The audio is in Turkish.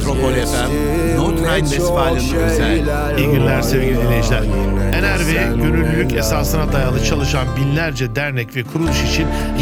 Metropol FM, Nordrhein-Westfalen'ın özel. İyi günler sevgili dinleyiciler. NRV gönüllülük esasına dayalı çalışan binlerce dernek ve kuruluş için